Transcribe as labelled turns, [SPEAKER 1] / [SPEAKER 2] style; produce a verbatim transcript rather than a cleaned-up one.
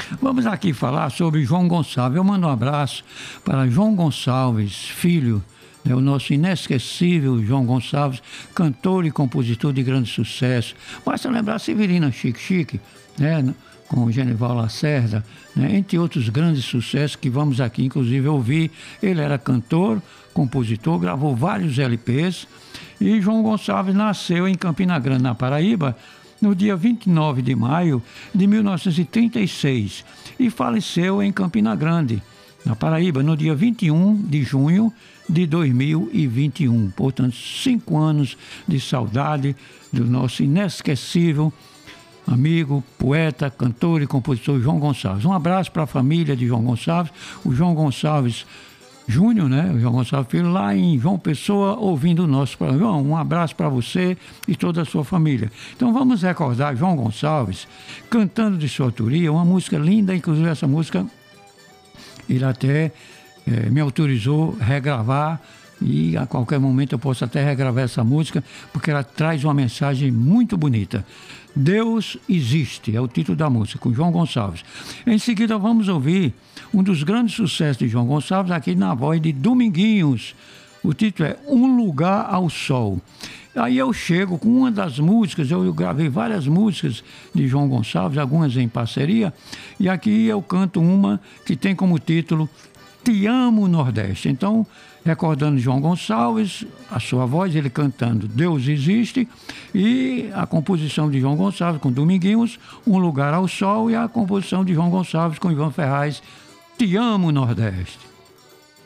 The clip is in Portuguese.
[SPEAKER 1] Vamos aqui falar sobre João Gonçalves. Eu mando um abraço para João Gonçalves, filho, né, o nosso inesquecível João Gonçalves, cantor e compositor de grande sucesso. Basta lembrar Severina Chique Chique, né, com o Genival Lacerda, né, entre outros grandes sucessos que vamos aqui, inclusive, ouvir. Ele era cantor, compositor, gravou vários L Ps. E João Gonçalves nasceu em Campina Grande, na Paraíba, no dia vinte e nove de maio de mil novecentos e trinta e seis e faleceu em Campina Grande, na Paraíba, no dia vinte e um de junho de dois mil e vinte e um. Portanto, cinco anos de saudade do nosso inesquecível amigo, poeta, cantor e compositor João Gonçalves. Um abraço para a família de João Gonçalves, o João Gonçalves Júnior, né? O João Gonçalves Filho, lá em João Pessoa, ouvindo o nosso programa. João, um abraço para você e toda a sua família. Então vamos recordar João Gonçalves cantando de sua autoria, uma música linda, inclusive essa música ele até eh, me autorizou a regravar, e a qualquer momento eu posso até regravar essa música, porque ela traz uma mensagem muito bonita. Deus Existe, é o título da música, com João Gonçalves. Em seguida vamos ouvir um dos grandes sucessos de João Gonçalves, aqui na voz de Dominguinhos. O título é Um Lugar ao Sol. Aí eu chego com uma das músicas, eu gravei várias músicas de João Gonçalves, algumas em parceria, e aqui eu canto uma que tem como título Te Amo Nordeste. Então, recordando João Gonçalves, a sua voz, ele cantando Deus Existe, e a composição de João Gonçalves com Dominguinhos, Um Lugar ao Sol, e a composição de João Gonçalves com Ivan Ferraz, Te Amo Nordeste.